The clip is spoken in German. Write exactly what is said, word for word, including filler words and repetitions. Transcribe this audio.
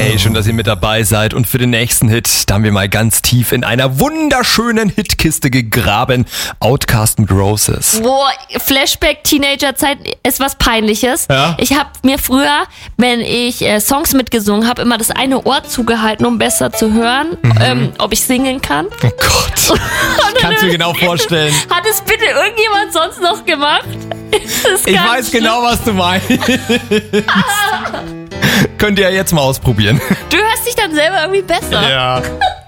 Hey, schön, dass ihr mit dabei seid. Und für den nächsten Hit, da haben wir mal ganz tief in einer wunderschönen Hitkiste gegraben. Outcast mit Roses. Boah, Flashback, Teenagerzeit ist was Peinliches. Ja? Ich habe mir früher, wenn ich äh, Songs mitgesungen habe, immer das eine Ohr zugehalten, um besser zu hören, mhm. ähm, ob ich singen kann. Oh Gott. Kannst du dir genau vorstellen. Hat es bitte irgendjemand sonst noch gemacht? Ich weiß schlimm. genau, was du meinst. Könnt ihr ja jetzt mal ausprobieren. Du hörst dich dann selber irgendwie besser. Ja.